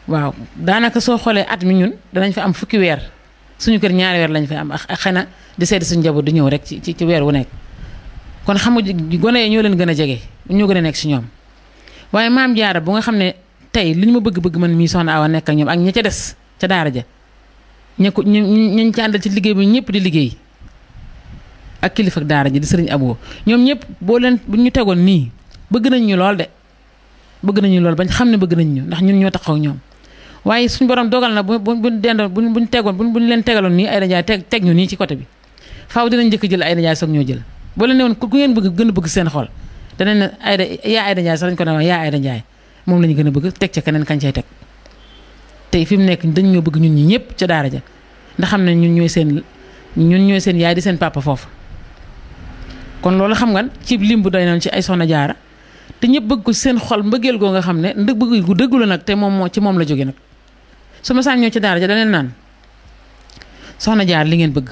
waaw daanaka soo xoolee at mi ñun danañ fa am fukki weer suñu kër ñaari weer lañ fa am ak xëy na di seeti suñu njaboot di ñëw rek ci weer wu nekk kon xam nga gone yi ñoo leen gën a jege ñoo gën a nekk si ñoom waaye maam jaara bu nga xam ne tey li ñu ma bëgg man mii soxna Awa nekk ak ñoom ak ña ca des ca daara ja ñu ci àndal ci liggéey bi ñëpp di liggéey ak kilifa ak daara ji di sëriñ Abo ñoom ñëpp boo leen bu ñu tegoon nii bëgg nañ ñu lool de bëgg nañu lool bañ xam ne bëgg nañ ñu ndax ñun ñoo taxaw ñoom waaye suñu borom dogal na buñ dendoon buñ tegoon buñ leen tegaloon nii Aïda Ndiaye teg ñu nii ci côté bi faaw dinañ njëkk jël Aïda Ndiaye soog ñoo jël boo leen ne woon ku ngeen bëgg gën a bëgg seen xol danañ ne Aïda Ndiaye sax dañ ko ne wax yaa Aïda Ndiaye moom la ñu gën a bëgg teg ca keneen kañ cay teg tey fi mu nekk dañ ñoo bëgg ñun ñi ñëpp ca daara ja ndax xam ne ñun ñooy seen yaay di seen papa foofu kon loolu xam nga ci lim bu doy noonu ci ay soxna jaara te ñëpp bëgg ko seen xol mbëggeel goo nga xam ne bëgg gu dëggu la nag te moom ci moom la jóge nag su ma saan ñëw ci daara ja daneen naan soxna jaar li ngeen bëgg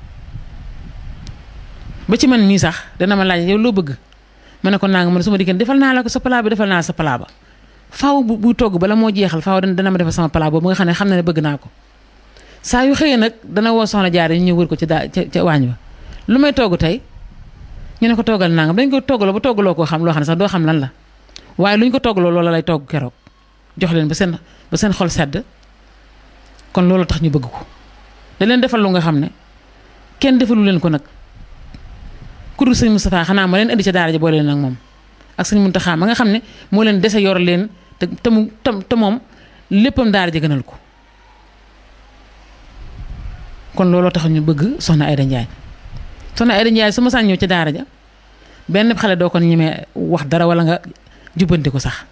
ba ci man mii sax dana ma laaj yow loo bëgg ma ne ko naa nga mën suma diggéen defal naa la ko sa palaa bi defal naa sa palaa ba faaw bu togg bala moo jeexal faaw dana ma defal sama palaa boobu nga xam ne bëgg naa ko saa yu xëyee nag dana woo soxna jaar yi ñu ñëw wër ko ca waañ ba lu may togg tey ñu ne ko toggal nangam dañ ko toggaloo ba toggaloo koo xam loo xam ne sax doo xam lan la waaye lu ñu ko toggaloo loola lay togg keroog jox leen ba seen xol sedd kon loolu tax ñu bëgg ko da leen defal lu nga xam ne kenn defalu leen ko nag ku dul sëñ Moustapha xanaa ma leen indi ca daara ja boole leen ak moom ak sëñ Muntaxa ma nga xam ne moo leen dese yor leen te moom léppam daara ja gënal ko kon looloo tax ñu bëgg soxna Aïda Ndiaye soxna Aïda Ndiaye su ma saan ñëw ca daara ja benn xale doo ko ñemee wax dara wala nga jubbanti ko sax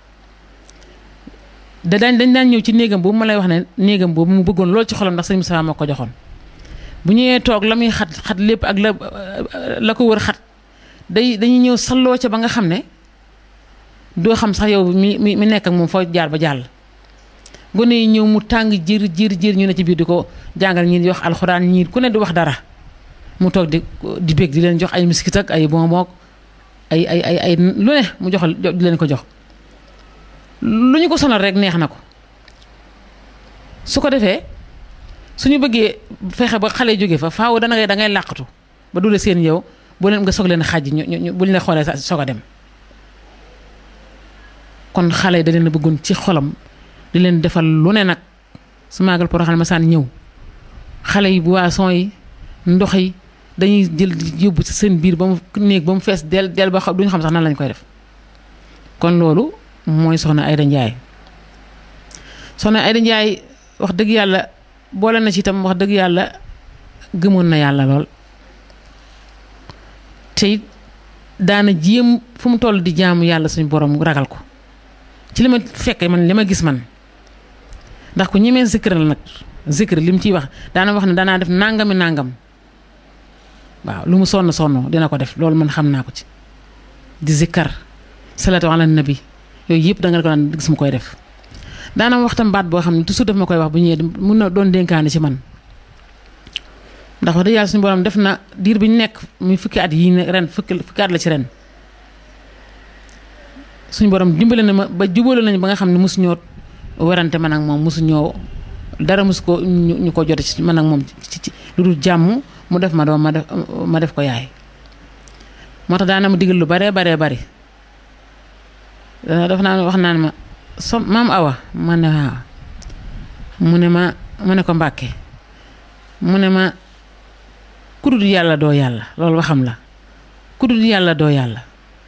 dañ daan ñëw ci néegam boobu ma lay wax ne néegam boobu mu bëggoon lool ci xolam ndax sëñ Moustapha moo ko joxoon bu ñëwee toog la muy xat lépp ak la ko wër xat dañuy ñëw salloo ca ba nga xam ne doo xam sax yow mi nekk ak moom foo jaar ba jàll gone yi ñëw mu tàng jir ñu ne ci biir di ko jàngal ñii di wax alxuraan ñii ku ne di wax dara mu toog di bég di leen jox ay miskit ak ay bonbon ay lu ne mu di leen ko jox lu ñu ko sonal rek neex na ko su ko defee suñu bëggee fexe ba xale jóge fa faaw da ngay làqatu ba dule seen yow boo leen nga soog leen xàjj ñu buñ la xoolee soog a dem kon xale da leen a bëggoon ci xolam di leen defal lu ne nag su maagal Porokhane ma saan ñëw xale yi boisson yi ndox yi dañuy jël yóbbu ci seen biir ba mu néeg ba mu fees del ba duñu xam sax nan lañ koy def kon loolu mooy soxna Aïda Ndiaye soxna Aïda Ndiaye wax dëgg yàlla boole na ci itam wax dëgg yàlla gëmoon na yàlla lool te daana jéem fu mu toll di jaamu yàlla suñu borom ragal ko ci li ma fekkee man li ma gis man ndax ku ñemee zikr la nag zikr li mu ciy wax daana wax ne danaa def nangam waaw lu mu sonn dina ko def loolu man xam naa ko ci di zikkar salatu ala nabi yooyu yëpp da nga ko daan gis mu koy def daana waxtam baat boo xam ne toujours daf ma koy wax bu ñëwee mun na doon dénkaane ci man ndax wax dëgg yàlla suñu borom def na diir bi ñu nekk muy fukki at yi ren fukki at la ci ren suñu borom dimbale na ma ba jubóole nañu ba nga xam ne mosu ñoo werante man ak moom mosu ñoo dara mosu ko ñu ko jote ci man ak moom ci lu dul jàmm mu def ma doom ma def ko yaay moo tax daana ma digal lu baree bari daf naa wax naan ma maam Awa ma ne waaw mu ne ko Mbàkke mu ne ma ku dul yàlla doo yàlla loolu waxam la ku dul yàlla doo yàlla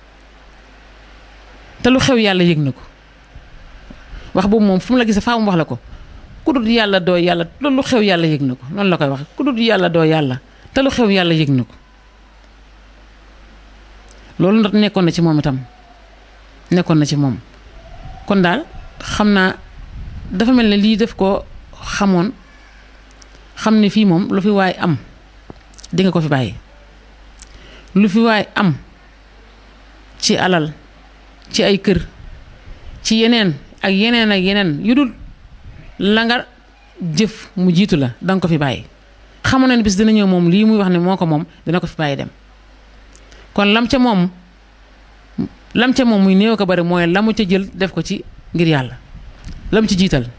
te lu xew yàlla yëg na ko wax boobu moom fu mu la gisee faaw mu wax la ko ku dul yàlla doo yàlla loolu lu xew yàlla yëg na ko noonu la koy wax ku dul yàlla doo yàlla te lu xew yàlla yëg na ko loolu ndax nekkoon na ci moom itam nekkoon na ci moom kon daal xam naa dafa mel ne lii def ko xamoon xam ne fii moom lu fi waay am di nga ko fi bàyyi lu fi waay am ci alal ci ay kër ci yeneen ak yeneen yu dul la nga jëf mu jiitu la danga ko fi bàyyi xamoon na ne bis dina ñëw moom lii muy wax ne moo ko moom dina ko fi bàyyi dem kon lam ca moom muy néew ko bari mooy la mu ca jël def ko ci ngir yàlla la mu ci jiital